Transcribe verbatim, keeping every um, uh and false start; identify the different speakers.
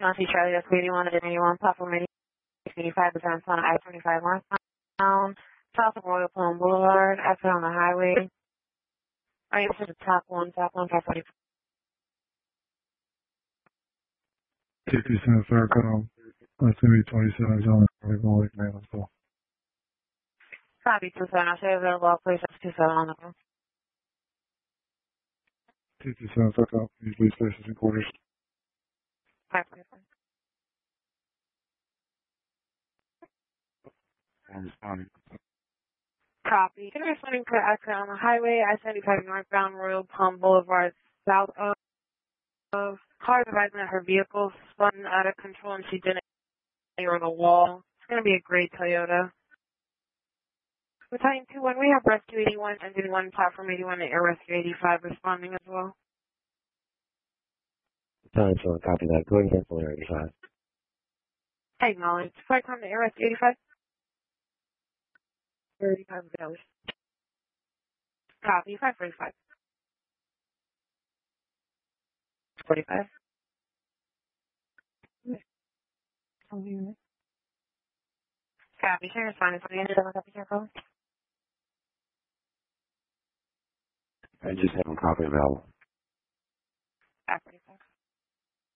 Speaker 1: Nancy Charlie, that's eighty-one, eighty-one, platform eighty-five, the on I twenty-five northbound, south of Royal Palm Boulevard, exit on the highway. Right, this is the top one, top one, five forty.
Speaker 2: fifty-seven Faircom. That's going to be twenty-seven zone. We're going to make mail.
Speaker 1: Copy, two seven. I'll say available, please. That's two seven on the phone.
Speaker 2: fifty-seven Faircom. Please leave stations and quarters.
Speaker 1: five forty-five.
Speaker 2: I'm responding.
Speaker 1: Copy. Can I responding to exit on the highway, I seventy-five northbound, Royal Palm Boulevard, south of, of car advising that her vehicle spun out of control and she didn't near the wall. It's going to be a gray Toyota. Battalion two one, we have Rescue eighty-one, Engine one, Platform eighty-one, and Air Rescue eighty-five responding as well.
Speaker 3: Battalion two, copy that. Go ahead and cancel Air eighty-five.
Speaker 1: Acknowledged. Flight time to Air Rescue eighty-five. thirty-five dollars. Copy, five forty-five. forty-five. Copy, can you respond to the end of the copy careful?
Speaker 3: I just have a copy available.